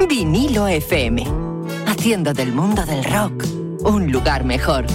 Vinilo FM, haciendo del mundo del rock un lugar mejor.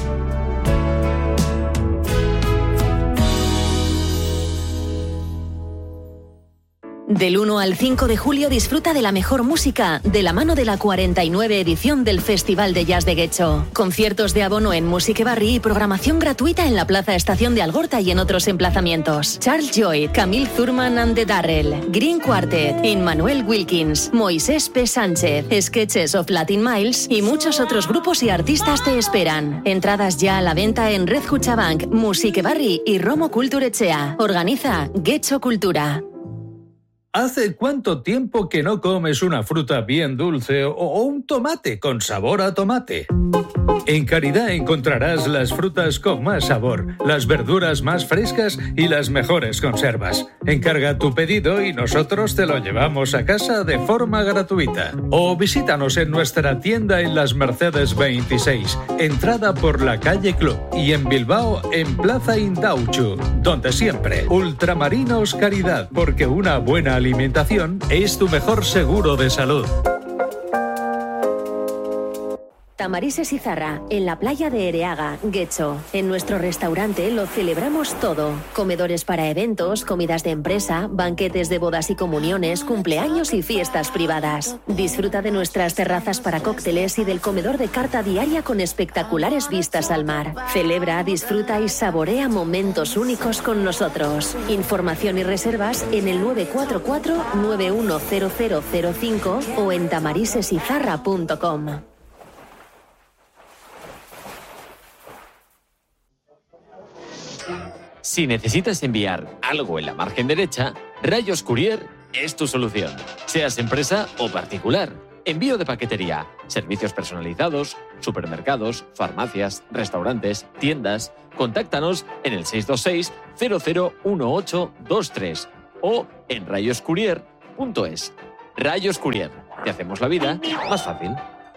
Del 1 al 5 de julio disfruta de la mejor música de la mano de la 49 edición del Festival de Jazz de Getxo. Conciertos de abono en Music Barri y programación gratuita en la Plaza Estación de Algorta y en otros emplazamientos. Charles Lloyd, Camille Thurman and the Darrell, Green Quartet, Immanuel Wilkins, Moisés P. Sánchez, Sketches of Latin Miles y muchos otros grupos y artistas te esperan. Entradas ya a la venta en Red Cuchabank, Music Barri y Romo Kulturechea. Organiza Getxo Cultura. ¿Hace cuánto tiempo que no comes una fruta bien dulce o un tomate con sabor a tomate? En Caridad encontrarás las frutas con más sabor, las verduras más frescas y las mejores conservas. Encarga tu pedido y nosotros te lo llevamos a casa de forma gratuita. O visítanos en nuestra tienda en Las Mercedes 26, entrada por la calle Club, y en Bilbao en Plaza Indauchu, donde siempre Ultramarinos Caridad, porque una buena alimentación es tu mejor seguro de salud. Tamarises Izarra, en la playa de Ereaga, Getxo. En nuestro restaurante lo celebramos todo. Comedores para eventos, comidas de empresa, banquetes de bodas y comuniones, cumpleaños y fiestas privadas. Disfruta de nuestras terrazas para cócteles y del comedor de carta diaria con espectaculares vistas al mar. Celebra, disfruta y saborea momentos únicos con nosotros. Información y reservas en el 944-910005 o en tamarisesizarra.com. Si necesitas enviar algo en la margen derecha, Rayos Courier es tu solución. Seas empresa o particular. Envío de paquetería, servicios personalizados, supermercados, farmacias, restaurantes, tiendas. Contáctanos en el 626 001823 o en rayoscourier.es. Rayos Courier. Te hacemos la vida más fácil.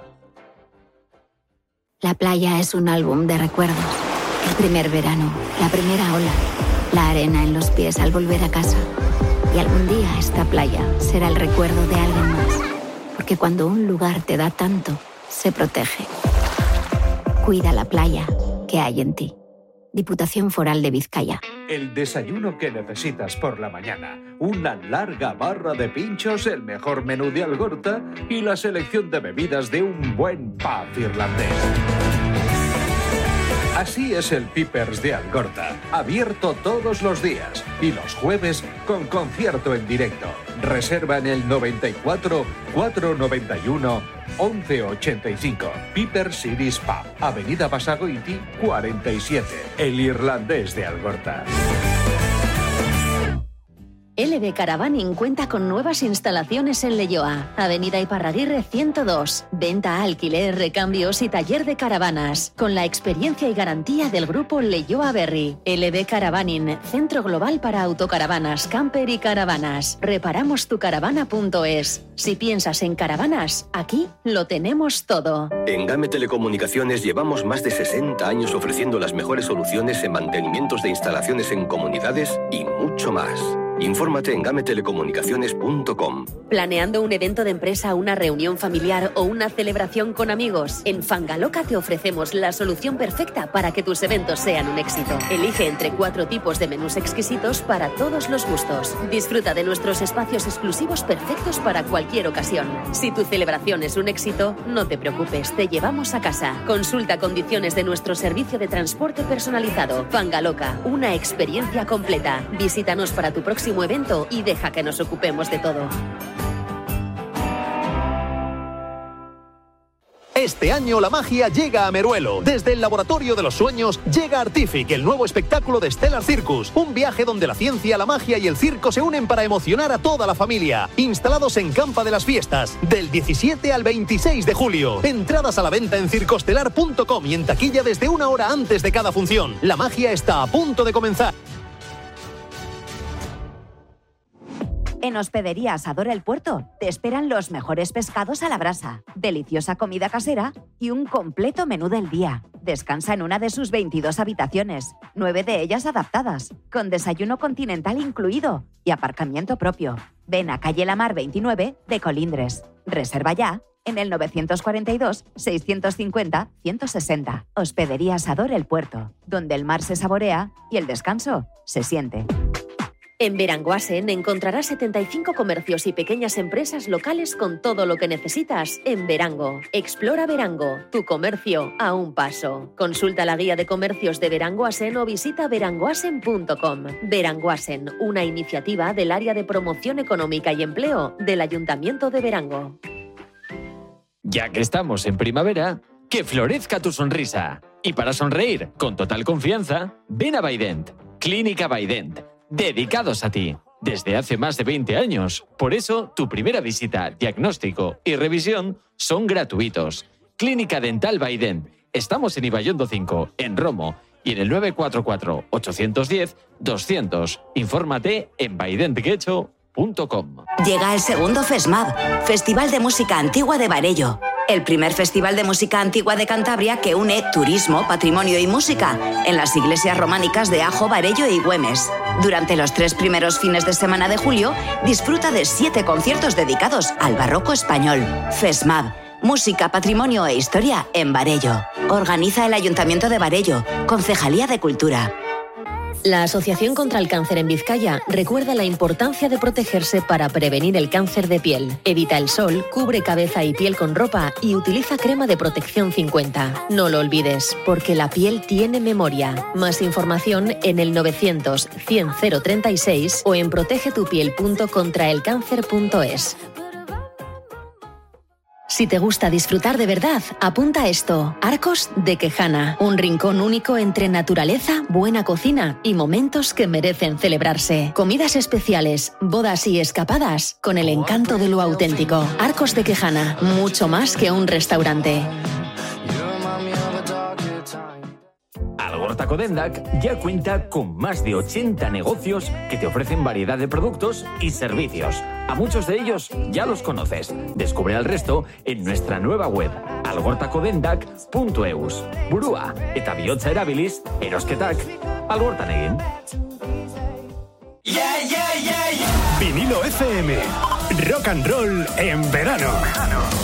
La playa es un álbum de recuerdos. El primer verano, la primera ola, la arena en los pies al volver a casa. Y algún día esta playa será el recuerdo de alguien más. Porque cuando un lugar te da tanto, se protege. Cuida la playa que hay en ti. Diputación Foral de Vizcaya. El desayuno que necesitas por la mañana, una larga barra de pinchos, el mejor menú de Algorta y la selección de bebidas de un buen pub irlandés. Así es el Pipers de Algorta, abierto todos los días y los jueves con concierto en directo. Reserva en el 94 491 1185. Pipers Cities Pub, Avenida Basagoiti 47, el irlandés de Algorta. LB Caravaning cuenta con nuevas instalaciones en Leioa, Avenida Iparraguirre 102, venta, alquiler, recambios y taller de caravanas, con la experiencia y garantía del grupo Leioa Berri. LB Caravaning, centro global para autocaravanas, camper y caravanas. Reparamostucaravana.es. Si piensas en caravanas, aquí lo tenemos todo. En GAME Telecomunicaciones llevamos más de 60 años ofreciendo las mejores soluciones en mantenimientos de instalaciones en comunidades y mucho más. Infórmate en gametelecomunicaciones.com. ¿Planeando un evento de empresa, una reunión familiar o una celebración con amigos? En Fangaloca te ofrecemos la solución perfecta para que tus eventos sean un éxito. Elige entre 4 tipos de menús exquisitos para todos los gustos. Disfruta de nuestros espacios exclusivos perfectos para cualquier ocasión. Si tu celebración es un éxito, no te preocupes, te llevamos a casa. Consulta condiciones de nuestro servicio de transporte personalizado. Fangaloca, una experiencia completa. Visítanos para tu próximo evento y deja que nos ocupemos de todo. Este año la magia llega a Meruelo. Desde el Laboratorio de los Sueños llega Artific, el nuevo espectáculo de Stellar Circus. Un viaje donde la ciencia, la magia y el circo se unen para emocionar a toda la familia. Instalados en Campa de las Fiestas, del 17 al 26 de julio. Entradas a la venta en circostelar.com y en taquilla desde 1 hora antes de cada función. La magia está a punto de comenzar. En Hospedería Asador El Puerto te esperan los mejores pescados a la brasa, deliciosa comida casera y un completo menú del día. Descansa en una de sus 22 habitaciones, 9 de ellas adaptadas, con desayuno continental incluido y aparcamiento propio. Ven a calle La Mar 29 de Colindres. Reserva ya en el 942-650-160. Hospedería Asador El Puerto, donde el mar se saborea y el descanso se siente. En Beranguasen encontrarás 75 comercios y pequeñas empresas locales con todo lo que necesitas en Berango. Explora Berango, tu comercio a un paso. Consulta la guía de comercios de Beranguasen o visita beranguasen.com. Beranguasen, una iniciativa del Área de Promoción Económica y Empleo del Ayuntamiento de Berango. Ya que estamos en primavera, que florezca tu sonrisa. Y para sonreír con total confianza, ven a Baident, Clínica Baident. Dedicados a ti, desde hace más de 20 años. Por eso, tu primera visita, diagnóstico y revisión son gratuitos. Clínica Dental Baident. Estamos en Ibaiondo 5, en Romo, y en el 944-810-200. Infórmate en baidentguecho.com. Llega el segundo FESMAB, Festival de Música Antigua de Barello. El primer festival de música antigua de Cantabria que une turismo, patrimonio y música en las iglesias románicas de Ajo, Barello y Güemes. Durante los 3 primeros fines de semana de julio, disfruta de 7 conciertos dedicados al barroco español. FESMAB, música, patrimonio e historia en Barello. Organiza el Ayuntamiento de Barello, Concejalía de Cultura. La Asociación contra el Cáncer en Vizcaya recuerda la importancia de protegerse para prevenir el cáncer de piel. Evita el sol, cubre cabeza y piel con ropa y utiliza crema de protección 50. No lo olvides, porque la piel tiene memoria. Más información en el 900 100 036 o en protegetupiel.contraelcáncer.es. Si te gusta disfrutar de verdad, apunta esto. Arcos de Quejana, un rincón único entre naturaleza, buena cocina y momentos que merecen celebrarse. Comidas especiales, bodas y escapadas con el encanto de lo auténtico. Arcos de Quejana, mucho más que un restaurante. Algorta Codendac ya cuenta con más de 80 negocios que te ofrecen variedad de productos y servicios. A muchos de ellos ya los conoces. Descubre el resto en nuestra nueva web, algortacodendac.eus. Burua, eta bihotza erabiliz, erosketak, Algortanegin. Vinilo FM, rock and roll en verano.